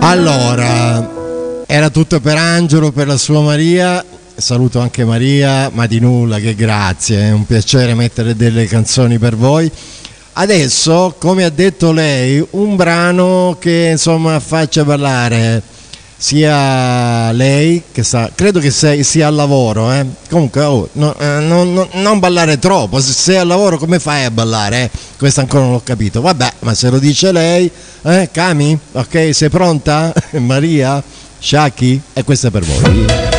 Allora, era tutto per Angelo, per la sua Maria. Saluto anche Maria, ma di nulla, che grazie, è un piacere mettere delle canzoni per voi. Adesso, come ha detto lei, un brano che insomma faccia ballare sia lei che credo che sia al lavoro, comunque non ballare troppo, se sei al lavoro come fai a ballare? Questo ancora non l'ho capito, vabbè, ma se lo dice lei, Cami, ok, sei pronta? Maria, Shaki, e questo è per voi.